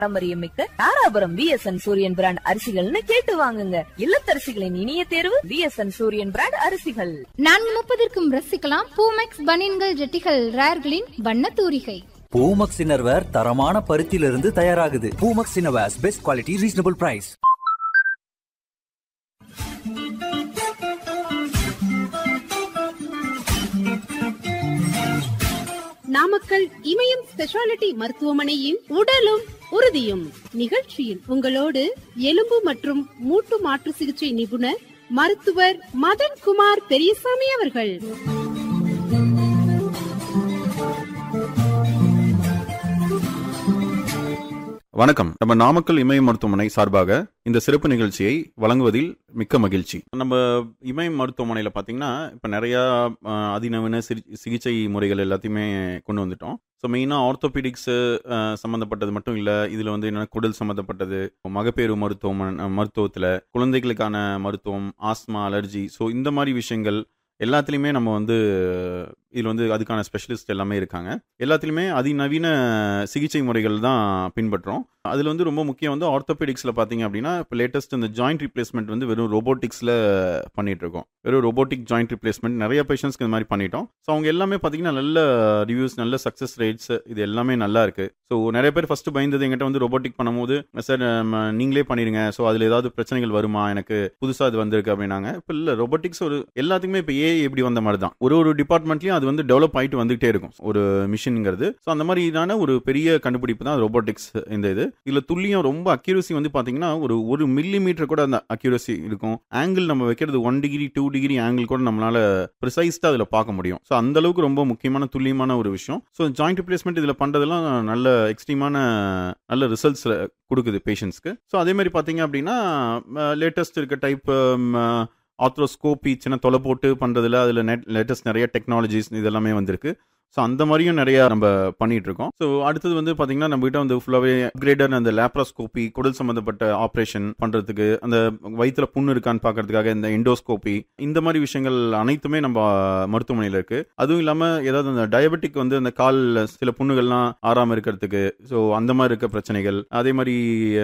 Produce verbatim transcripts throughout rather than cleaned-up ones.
பாரம்பரியம் மிக்க தாராபுரம் விஎஸ்என் சூரியன் பிராண்ட் அரிசிகள்னு கேட்டு வாங்குங்க. இல்லத்தரசிகளின் இனிய தேர்வு விஎஸ்என் சூரியன் பிராண்ட் அரிசிகள். நான்கு முப்பதற்கும் ரசிக்கலாம் பூமெக்ஸ் பனியன்கள் ஜெட்டிகள் ரேர்களின் வண்ண தூரிகை. பூமெக்ஸ் இன்னர்வேர் தரமான பருத்தியிலிருந்து தயாராகுது. Boomex innerwears best quality reasonable price. Namakkal இமயம் ஸ்பெஷாலிட்டி மருத்துவமனையின் உடலும் உறுதியும் நிகழ்ச்சியில் உங்களோடு எலும்பு மற்றும் மூட்டு மாற்று சிகிச்சை நிபுணர் மருத்துவர் மதன்குமார் பெரியசாமி அவர்கள். வணக்கம். நம்ம நாமக்கல் இமயம் மருத்துவமனை சார்பாக இந்த சிறப்பு நிகழ்ச்சியை வழங்குவதில் மிக்க மகிழ்ச்சி. நம்ம இமயம் மருத்துவமனையில் பார்த்தீங்கன்னா இப்போ நிறையா அதிநவீன சிகிச்சை முறைகள் எல்லாத்தையுமே கொண்டு வந்துட்டோம். ஸோ மெயினாக ஆர்த்தோபீடிக்ஸு சம்மந்தப்பட்டது மட்டும் இல்லை, இதில் வந்து என்னென்னா குடல் சம்மந்தப்பட்டது, மகப்பேறு மருத்துவம் மருத்துவத்தில் குழந்தைகளுக்கான மருத்துவம், ஆஸ்மா, அலர்ஜி, ஸோ இந்த மாதிரி விஷயங்கள் எல்லாத்துலேயுமே நம்ம வந்து இதில் வந்து அதுக்கான ஸ்பெஷலிஸ்ட் எல்லாமே இருக்காங்க. எல்லாத்துலேயுமே அதிநவீன சிகிச்சை முறைகள் தான் பின்பற்றோம். அதில் வந்து ரொம்ப முக்கியம் வந்து ஆர்த்தோபெடிக்ஸில் பார்த்தீங்க அப்படின்னா இப்போ லேட்டஸ்ட் இந்த ஜாயிண்ட் ரீப்ளேஸ்மெண்ட் வந்து வெறும் ரோபோட்டிக்ஸில் பண்ணிகிட்டு இருக்கோம். வெறும் ரோபோட்டிக் ஜாயிண்ட் ரீப்ளேஸ்மெண்ட் நிறைய பேஷண்ட்ஸ்க்கு இந்த மாதிரி பண்ணிட்டோம். ஸோ அவங்க எல்லாமே பார்த்தீங்கன்னா நல்ல ரிவ்யூஸ், நல்ல சக்ஸஸ் ரேட்ஸ், இது எல்லாமே நல்லா இருக்குது. ஸோ நிறைய பேர் ஃபஸ்ட்டு பயந்தது எங்கிட்ட வந்து ரோபோட்டிக் பண்ணும்போது, சார் நீங்களே பண்ணிடுங்க, ஸோ அதில் ஏதாவது பிரச்சனைகள் வருமா, எனக்கு புதுசாக அது வந்திருக்கு அப்படின்னாங்க. இப்போ இல்லை, ரோபோட்டிக்ஸ் ஒரு எல்லாத்துக்குமே இப்போ ஏ எப்படி வந்த மாதிரி தான் ஒரு ஒரு டிபார்ட்மெண்ட்லையும் அது வந்து டெவலப் ஆகிட்டு வந்துகிட்டே இருக்கும் ஒரு மிஷின்ங்கிறது. ஸோ அந்த மாதிரியான ஒரு பெரிய கண்டுபிடிப்பு தான் ரோபோட்டிக்ஸ். இந்த இது இதில் துல்லியம் ரொம்ப அக்யூரசி வந்து பார்த்தீங்கன்னா ஒரு ஒரு மில்லி மீட்டர் கூட அந்த அக்யூரசி இருக்கும். ஆங்கிள் நம்ம வைக்கிறது one degree two degree angle கூட நம்மளால ப்ரிசைஸ்டாக அதில் பார்க்க முடியும். ஸோ அந்த அளவுக்கு ரொம்ப முக்கியமான துல்லியமான ஒரு விஷயம். ஸோ ஜாயிண்ட் ரிப்ளேஸ்மெண்ட் இதில் பண்ணுறதுலாம் நல்ல எக்ஸ்ட்ரீமான நல்ல ரிசல்ட்ஸ் கொடுக்குது பேஷண்ட்ஸ்க்கு. ஸோ அதே மாதிரி பார்த்தீங்க அப்படின்னா லேட்டஸ்ட் இருக்க டைப் ஆர்த்ரோஸ்கோபி, சின்ன தொலை போட்டு பண்ணுறதுல அதில் நெட் லேட்டஸ்ட் நிறைய டெக்னாலஜிஸ் இதெல்லாமே வந்திருக்கு. ஸோ அந்த மாதிரியும் நிறையா நம்ம பண்ணிட்டு இருக்கோம். ஸோ அடுத்தது வந்து பார்த்தீங்கன்னா நம்ம கிட்ட வந்து ஃபுல்லாகவே அப்கிரேடட் அந்த லேப்ராஸ்கோபி, குடல் சம்மந்தப்பட்ட ஆப்ரேஷன் பண்ணுறதுக்கு, அந்த வயிற்றுல புண்ணு இருக்கான்னு பார்க்கறதுக்காக இந்த எண்டோஸ்கோபி, இந்த மாதிரி விஷயங்கள் அனைத்துமே நம்ம மருத்துவமனையில் இருக்குது. அதுவும் இல்லாமல் ஏதாவது அந்த டயபெட்டிக் வந்து அந்த கால் சில புண்ணுகள்லாம் ஆறாமல் இருக்கிறதுக்கு, ஸோ அந்த மாதிரி இருக்க பிரச்சனைகள், அதே மாதிரி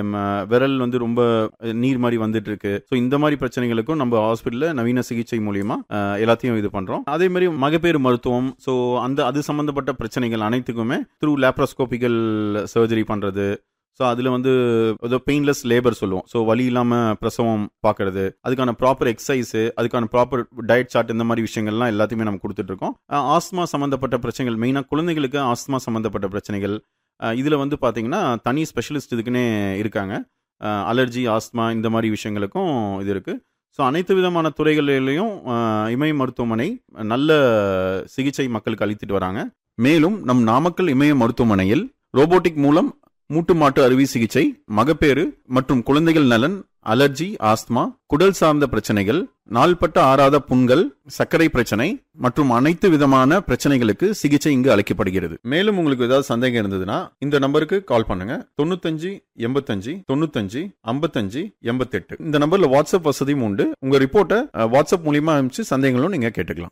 விரல் வந்து ரொம்ப நீர் மாதிரி வந்துட்டு இருக்கு, ஸோ இந்த மாதிரி பிரச்சனைகளுக்கும் நம்ம ஹாஸ்பிட்டலில் நவீன சிகிச்சை மூலியமா எல்லாத்தையும் இது பண்ணுறோம். அதே மாதிரி மகப்பேறு மருத்துவம், ஸோ அந்த அது சம்பந்தப்பட்ட பிரச்சனைகள் அனைத்துக்குமே த்ரூ லேப்ராஸ்கோபிக்கல் சர்ஜரி பண்றது. ஸோ அதில் வந்து பெயின்லெஸ் லேபர் சொல்லுவோம். ஸோ வலி இல்லாமல் பிரசவம் பார்க்கறது, அதுக்கான ப்ராப்பர் எக்ஸசைஸு, அதுக்கான ப்ராப்பர் டயட் சார்ட், இந்த மாதிரி விஷயங்கள்லாம் எல்லாத்தையுமே நம்ம கொடுத்துட்ருக்கோம். ஆஸ்மா சம்மந்தப்பட்ட பிரச்சனைகள், மெயினாக குழந்தைகளுக்கு ஆஸ்மா சம்மந்தப்பட்ட பிரச்சனைகள், இதில் வந்து பார்த்தீங்கன்னா தனி ஸ்பெஷலிஸ்ட் இதுக்குன்னே இருக்காங்க. அலர்ஜி, ஆஸ்மா, இந்த மாதிரி விஷயங்களுக்கும் இது இருக்குது. ஸோ அனைத்து விதமான துறைகளிலையும் இமய மருத்துவமனை நல்ல சிகிச்சை மக்களுக்கு அளித்துட்டு வராங்க. மேலும் நம் நாமக்கல் இமய மருத்துவமனையில் ரோபோட்டிக் மூலம் மூட்டு மாட்டு அறுவை சிகிச்சை, மகப்பேறு மற்றும் குழந்தைகள் நலன், அலர்ஜி, ஆஸ்துமா, குடல் சார்ந்த பிரச்சனைகள், நாள்பட்ட ஆறாத புண்கள், சர்க்கரை பிரச்சனை மற்றும் அனைத்து விதமான பிரச்சனைகளுக்கு சிகிச்சை இங்கு அளிக்கப்படுகிறது. மேலும் உங்களுக்கு ஏதாவது சந்தேகம் இருந்ததுன்னா இந்த நம்பருக்கு கால் பண்ணுங்க. தொண்ணூத்தஞ்சு எண்பத்தஞ்சு தொண்ணூத்தஞ்சு ஐம்பத்தஞ்சு எண்பத்தெட்டு. இந்த நம்பர்ல வாட்ஸ்அப் வசதியும் உண்டு. உங்க ரிப்போர்ட்டை வாட்ஸ்அப் மூலியமா அனுப்பிச்சு சந்தேகங்களும் நீங்க கேட்டுக்கலாம்.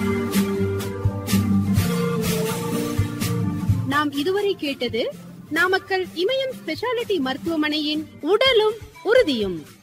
நாம் இதுவரை கேட்டது நாமக்கல் இமயம் ஸ்பெஷாலிட்டி மருத்துவமனையின் உடலும் உறுதியும்.